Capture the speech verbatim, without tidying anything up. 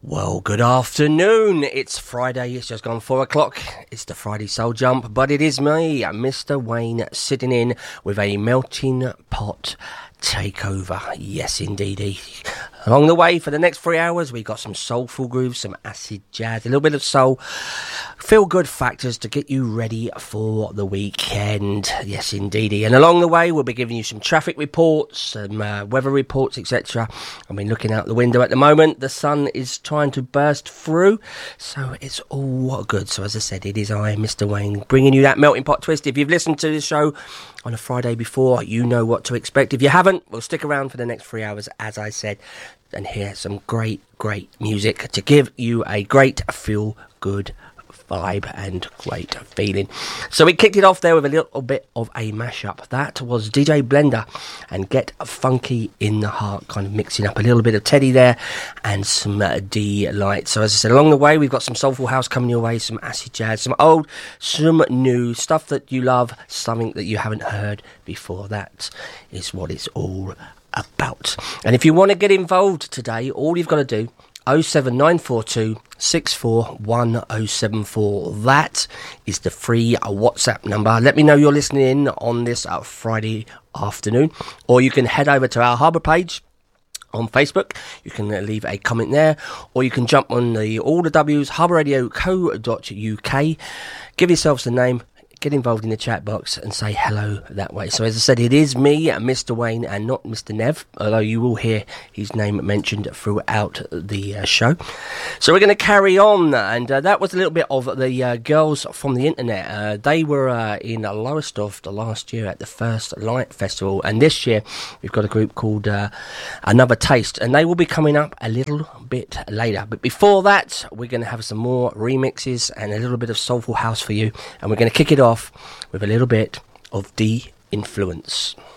Well, good afternoon. It's Friday. It's just gone four o'clock. It's the Friday Soul Jump, but it is me, Mister Wayne, sitting in with a melting pot takeover. Yes, indeedy. Along the way for the next three hours, we got some soulful grooves, some acid jazz, a little bit of soul, feel-good factors to get you ready for the weekend. Yes, indeedy. And along the way, we'll be giving you some traffic reports, some uh, weather reports, et cetera. I mean, looking out the window at the moment, the sun is trying to burst through, so it's all good. So as I said, it is I, Mister Wayne, bringing you that melting pot twist. If you've listened to the show on a Friday before, you know what to expect. If you haven't, we'll stick around for the next three hours, as I said, and hear some great, great music to give you a great feel-good vibe and great feeling. So we kicked it off there with a little bit of a mashup. That was D J Blender and Get Funky in the Heart, kind of mixing up a little bit of Teddy there and some uh, D-Light. So as I said, along the way, we've got some soulful house coming your way, some acid jazz, some old, some new, stuff that you love, something that you haven't heard before. That is what it's all about. And if you want to get involved today, all you've got to do, oh seven nine four two six four one oh seven four. That is the free WhatsApp number. Let me know you're listening in on this uh, Friday afternoon, or you can head over to our Harbour page on Facebook. You can uh, leave a comment there, or you can jump on the all the W's harbour radio co dot U K. Give yourselves a name, get involved in the chat box and say hello that way. So as I said, it is me, Mister Wayne, and not Mister Nev, although you will hear his name mentioned throughout the uh, show. So we're going to carry on, and uh, that was a little bit of the uh, girls from the internet. Uh, they were uh, in Lowestoft last year at the First Light Festival, and this year we've got a group called uh, Another Taste, and they will be coming up a little bit later. But before that, we're going to have some more remixes and a little bit of soulful house for you, and we're going to kick it off off with a little bit of D-Influence.